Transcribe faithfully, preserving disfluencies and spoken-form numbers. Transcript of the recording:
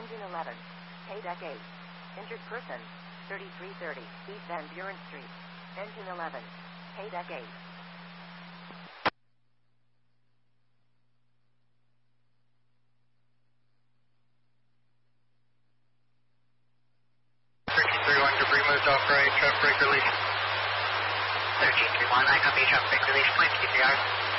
Engine eleven. Paydeck eight. Injured person. thirty-three thirty East Van Buren Street. Engine eleven. Paydeck eight. thirteen three one, debris moved off right, traffic brake release. thirteen three one, I copy, traffic brake release, point two three hours.